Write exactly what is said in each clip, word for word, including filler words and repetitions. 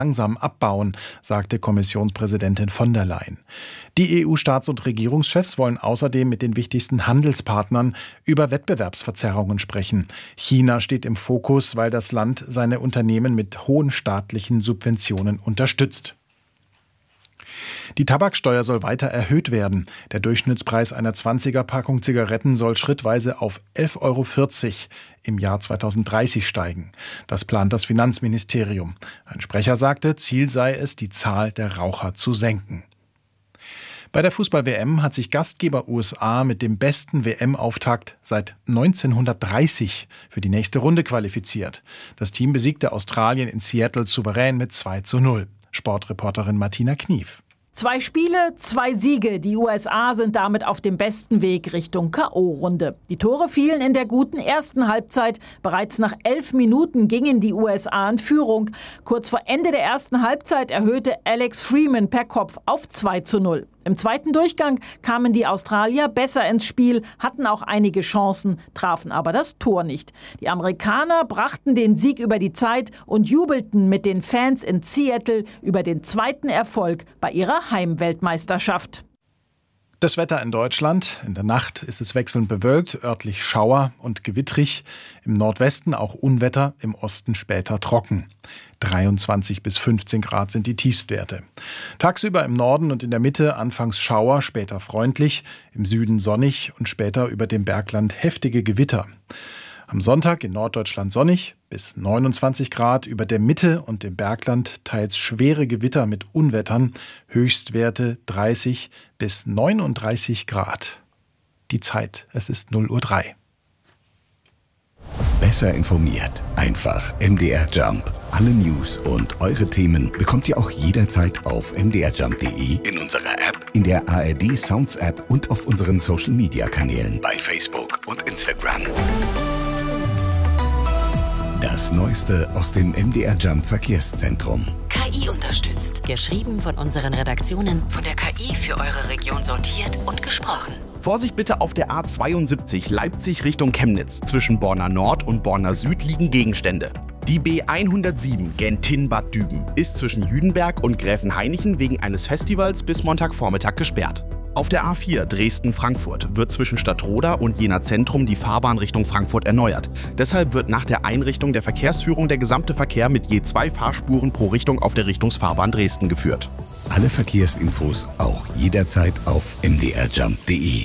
langsam abbauen, sagte Kommissionspräsidentin von der Leyen. Die E U-Staats- und Regierungschefs wollen außerdem mit den wichtigsten Handelspartnern über Wettbewerbsverzerrungen sprechen. China steht im Fokus, weil das Land seine Unternehmen mit hohen staatlichen Subventionen unterstützt. Die Tabaksteuer soll weiter erhöht werden. Der Durchschnittspreis einer zwanziger-Packung Zigaretten soll schrittweise auf elf Euro vierzig im Jahr zweitausenddreißig steigen. Das plant das Finanzministerium. Ein Sprecher sagte, Ziel sei es, die Zahl der Raucher zu senken. Bei der Fußball-W M hat sich Gastgeber U S A mit dem besten W M-Auftakt seit neunzehnhundertdreißig für die nächste Runde qualifiziert. Das Team besiegte Australien in Seattle souverän mit zwei zu null. Sportreporterin Martina Knief. Zwei Spiele, zwei Siege. Die U S A sind damit auf dem besten Weg Richtung K O-Runde. Die Tore fielen in der guten ersten Halbzeit. Bereits nach elf Minuten gingen die U S A in Führung. Kurz vor Ende der ersten Halbzeit erhöhte Alex Freeman per Kopf auf zwei zu null. Im zweiten Durchgang kamen die Australier besser ins Spiel, hatten auch einige Chancen, trafen aber das Tor nicht. Die Amerikaner brachten den Sieg über die Zeit und jubelten mit den Fans in Seattle über den zweiten Erfolg bei ihrer Heimweltmeisterschaft. Das Wetter in Deutschland. In der Nacht ist es wechselnd bewölkt, örtlich Schauer und gewittrig. Im Nordwesten auch Unwetter, im Osten später trocken. dreiundzwanzig bis fünfzehn Grad sind die Tiefstwerte. Tagsüber im Norden und in der Mitte anfangs Schauer, später freundlich, im Süden sonnig und später über dem Bergland heftige Gewitter. Am Sonntag in Norddeutschland sonnig bis neunundzwanzig Grad, über der Mitte und dem Bergland teils schwere Gewitter mit Unwettern, Höchstwerte dreißig bis neununddreißig Grad. Die Zeit, es ist null Uhr drei. Besser informiert, einfach M D R Jump. Alle News und eure Themen bekommt ihr auch jederzeit auf m d r jump punkt d e, in unserer App, in der A R D Sounds App und auf unseren Social Media Kanälen bei Facebook und Instagram. Das Neueste aus dem M D R Jump Verkehrszentrum. K I unterstützt. Geschrieben von unseren Redaktionen, von der K I für eure Region sortiert und gesprochen. Vorsicht bitte auf der A zweiundsiebzig Leipzig Richtung Chemnitz. Zwischen Borna Nord und Borna Süd liegen Gegenstände. Die B hundertsieben Gentin-Bad Düben ist zwischen Jüdenberg und Gräfenhainichen wegen eines Festivals bis Montagvormittag gesperrt. Auf der A vier Dresden-Frankfurt wird zwischen Stadtroda und Jena Zentrum die Fahrbahn Richtung Frankfurt erneuert. Deshalb wird nach der Einrichtung der Verkehrsführung der gesamte Verkehr mit je zwei Fahrspuren pro Richtung auf der Richtungsfahrbahn Dresden geführt. Alle Verkehrsinfos auch jederzeit auf m d r jump punkt d e.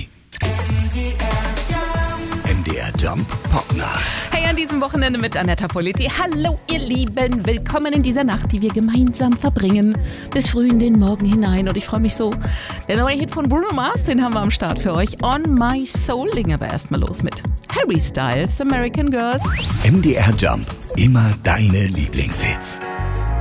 M D R Jump Popnacht. Hey, an diesem Wochenende mit Annetta Politi. Hallo, ihr Lieben. Willkommen in dieser Nacht, die wir gemeinsam verbringen. Bis früh in den Morgen hinein. Und ich freue mich so. Der neue Hit von Bruno Mars, den haben wir am Start für euch. On My Soul. Legen aber erstmal los mit Harry Styles, American Girls. M D R Jump. Immer deine Lieblingshits.